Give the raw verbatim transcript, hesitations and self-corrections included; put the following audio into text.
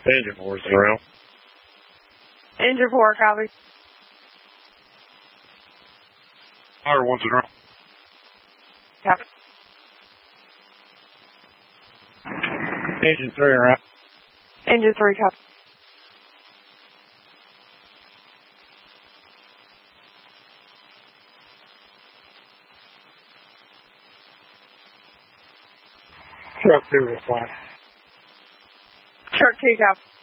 Engine four is around. Engine four, copy. Fire one's around. Copy. Engine three around. Engine three, copy. Truck two will fly. Truck two, copy.